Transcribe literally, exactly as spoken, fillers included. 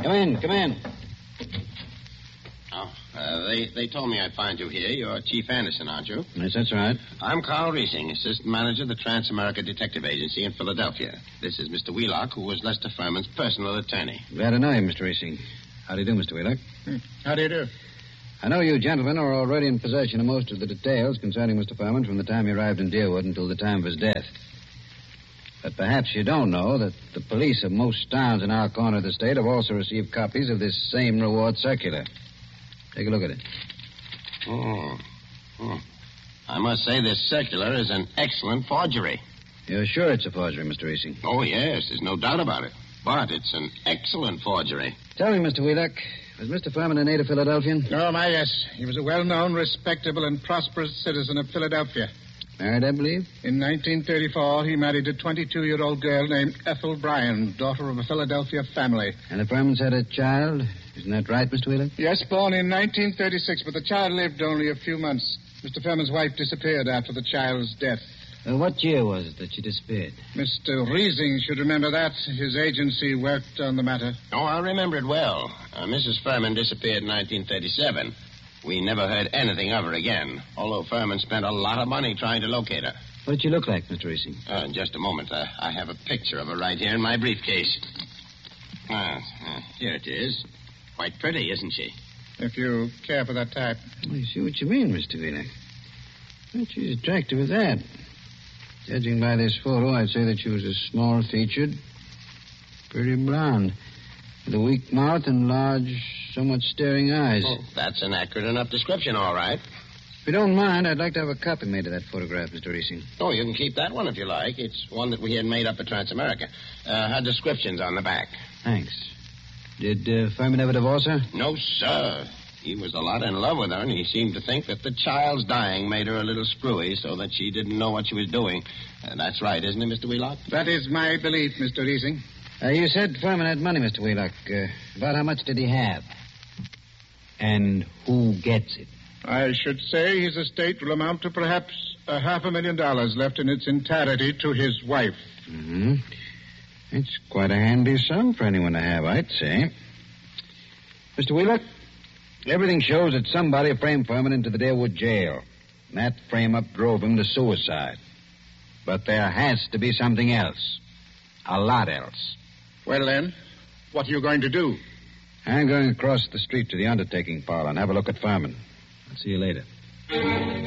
Come in, come in. Oh, uh, they, they told me I'd find you here. You're Chief Anderson, aren't you? Yes, that's right. I'm Carl Reesing, assistant manager of the Trans-America Detective Agency in Philadelphia. This is Mister Wheelock, who was Lester Furman's personal attorney. Glad to know you, Mister Reesing. How do you do, Mister Wheelock? Hmm. How do you do? I know you gentlemen are already in possession of most of the details concerning Mister Furman from the time he arrived in Deerwood until the time of his death. But perhaps you don't know that the police of most towns in our corner of the state have also received copies of this same reward circular. Take a look at it. Oh. oh. I must say this circular is an excellent forgery. You're sure it's a forgery, Mister Reesing? Oh, yes. There's no doubt about it. But it's an excellent forgery. Tell me, Mister Wheelock, was Mister Furman a native Philadelphian? Oh, my, yes. He was a well-known, respectable, and prosperous citizen of Philadelphia. Married, I believe? In nineteen thirty-four, he married a twenty-two-year-old girl named Ethel Bryan, daughter of a Philadelphia family. And the Furmans had a child? Isn't that right, Mister Wheelock? Yes, born in nineteen thirty-six, but the child lived only a few months. Mister Furman's wife disappeared after the child's death. Uh, what year was it that she disappeared? Mister Reesing should remember that. His agency worked on the matter. Oh, I remember it well. Uh, Missus Furman disappeared in nineteen thirty-seven. We never heard anything of her again, although Furman spent a lot of money trying to locate her. What did she look like, Mister Reesing? Uh, in just a moment. Uh, I have a picture of her right here in my briefcase. Ah, uh, here it is. Quite pretty, isn't she? If you care for that type. I see what you mean, Mister Wheelock. But she's attractive as that. Judging by this photo, I'd say that she was a small-featured, pretty blonde, with a weak mouth and large, somewhat staring eyes. Oh, that's an accurate enough description, all right. If you don't mind, I'd like to have a copy made of that photograph, Mister Reesing. Oh, you can keep that one if you like. It's one that we had made up at Transamerica. Uh, her description's on the back. Thanks. Did uh, Furman ever divorce her? No, sir. He was a lot in love with her, and he seemed to think that the child's dying made her a little screwy so that she didn't know what she was doing. Uh, that's right, isn't it, Mister Wheelock? That is my belief, Mister Reesing. Uh, you said Furman had money, Mister Wheelock. Uh, about how much did he have? And who gets it? I should say his estate will amount to perhaps a half a million dollars left in its entirety to his wife. Mm-hmm. It's quite a handy sum for anyone to have, I'd say. Mister Wheelock, everything shows that somebody framed Furman into the Deerwood jail. And that frame-up drove him to suicide. But there has to be something else. A lot else. Well, then, what are you going to do? I'm going across the street to the undertaking parlor and have a look at Furman. I'll see you later.